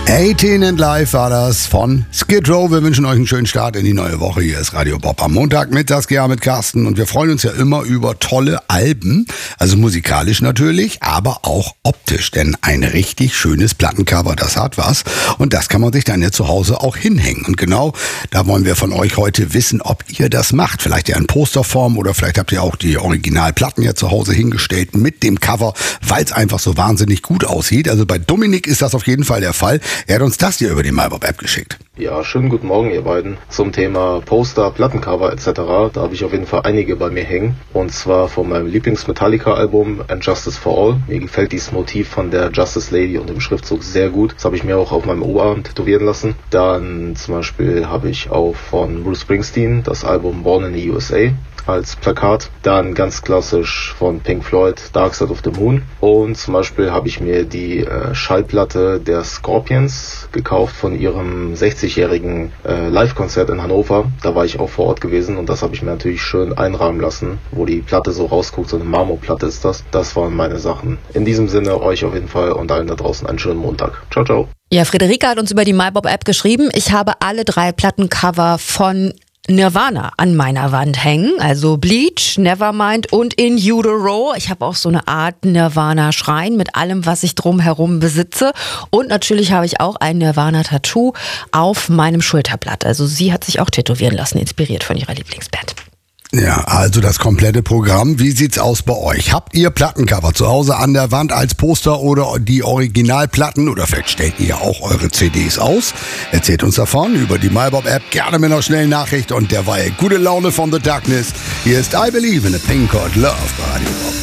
18 and Live war das von Skid Row. Wir wünschen euch einen schönen Start in die neue Woche. Hier ist Radio Bob am Montag mit Saskia, mit Carsten. Und wir freuen uns ja immer über tolle Alben. Also musikalisch natürlich, aber auch optisch. Denn ein richtig schönes Plattencover, das hat was. Und das kann man sich dann ja zu Hause auch hinhängen. Und genau da wollen wir von euch heute wissen, ob ihr das macht. Vielleicht ja in Posterform oder vielleicht habt ihr auch die Originalplatten ja zu Hause hingestellt mit dem Cover, weil es einfach so wahnsinnig gut aussieht. Also bei Dominik ist das auf jeden Fall der Fall. Er hat uns das hier über die MyBob-App geschickt. Ja, schönen guten Morgen ihr beiden. Zum Thema Poster, Plattencover etc. Da habe ich auf jeden Fall einige bei mir hängen. Und zwar von meinem Lieblings-Metallica-Album And Justice for All. Mir gefällt dieses Motiv von der Justice Lady und dem Schriftzug sehr gut. Das habe ich mir auch auf meinem Oberarm tätowieren lassen. Dann zum Beispiel habe ich auch von Bruce Springsteen das Album Born in the USA als Plakat. Dann ganz klassisch von Pink Floyd Dark Side of the Moon. Und zum Beispiel habe ich mir die Schallplatte der Scorpions gekauft von ihrem 60-jährigen Live-Konzert in Hannover. Da war ich auch vor Ort gewesen und das habe ich mir natürlich schön einrahmen lassen, wo die Platte so rausguckt. So eine Marmorplatte ist das. Das waren meine Sachen. In diesem Sinne euch auf jeden Fall und allen da draußen einen schönen Montag. Ciao, ciao. Ja, Friederike hat uns über die MyBob-App geschrieben. Ich habe alle 3 Plattencover von Nirvana an meiner Wand hängen, also Bleach, Nevermind und In Utero. Ich habe auch so eine Art Nirvana-Schrein mit allem, was ich drumherum besitze. Und natürlich habe ich auch ein Nirvana-Tattoo auf meinem Schulterblatt. Also sie hat sich auch tätowieren lassen, inspiriert von ihrer Lieblingsband. Ja, also das komplette Programm. Wie sieht's aus bei euch? Habt ihr Plattencover zu Hause an der Wand als Poster oder die Originalplatten? Oder vielleicht stellt ihr auch eure CDs aus? Erzählt uns davon über die MyBob-App. Gerne mit einer schnellen Nachricht und derweil gute Laune von The Darkness. Hier ist I Believe in a Thing Called Love bei Radio Bob.